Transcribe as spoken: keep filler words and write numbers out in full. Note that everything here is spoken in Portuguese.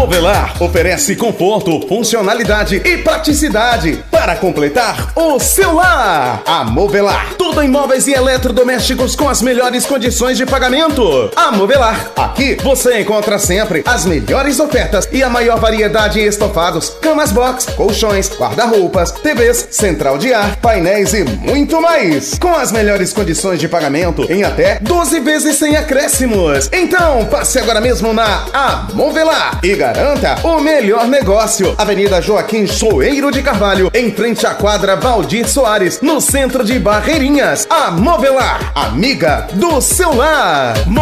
Movelar oferece conforto, funcionalidade e praticidade para completar o seu lar. A Movelar, tudo em móveis e eletrodomésticos com as melhores condições de pagamento. A Movelar, aqui você encontra sempre as melhores ofertas e a maior variedade em estofados, camas box, colchões, guarda-roupas, T Vs, central de ar, painéis e muito mais. Com as melhores condições de pagamento em até doze vezes sem acréscimos. Então, passe agora mesmo na A Movelar e garanta o melhor negócio. Avenida Joaquim Soeiro de Carvalho, em frente à quadra Valdir Soares, no centro de Barreirinhas. A Movelar, amiga do seu lar.